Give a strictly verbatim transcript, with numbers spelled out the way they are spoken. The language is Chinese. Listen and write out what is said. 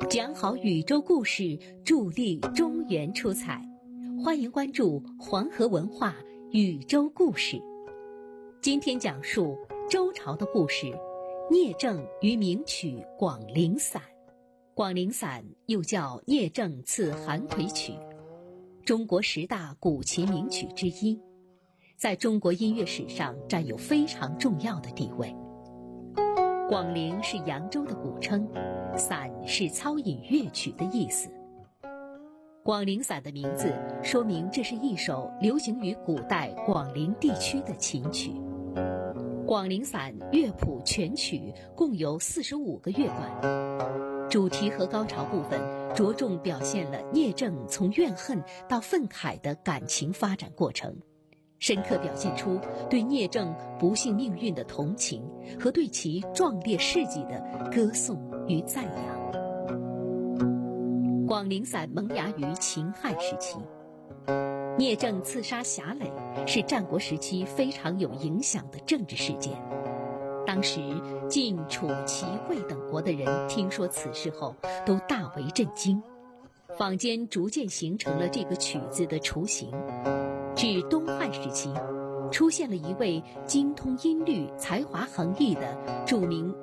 讲好宇宙故事，助力中原出彩。欢迎关注黄河文化宇宙故事。今天讲述周朝的故事，聂政与名曲《广陵散》。广陵散又叫聂政赐韩魁曲，中国十大古琴名曲之一，在中国音乐史上占有非常重要的地位。广陵是扬州的古称，散是操引乐曲的意思。广陵散的名字说明这是一首流行于古代广陵地区的琴曲。广陵散乐谱全曲共有四十五个乐段，主题和高潮部分着重表现了聂政从怨恨到愤慨的感情发展过程，深刻表现出对聂政不幸命运的同情和对其壮烈事迹的歌颂与赞扬。广陵散萌芽于秦汉时期，聂政刺杀侠垒是战国时期非常有影响的政治事件。当时晋、楚、齐、魏等国的人听说此事后都大为震惊，坊间逐渐形成了这个曲子的雏形。至东汉时期，出现了一位精通音律、才华横溢的著名